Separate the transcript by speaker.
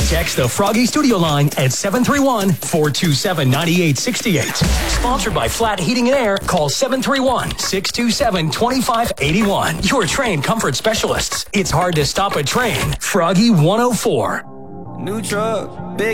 Speaker 1: Text the Froggy Studio line at 731-427-9868. Sponsored by Flat Heating and Air. Call 731-627-2581. Your train comfort specialists. It's hard to stop a train. Froggy 104.
Speaker 2: New truck, big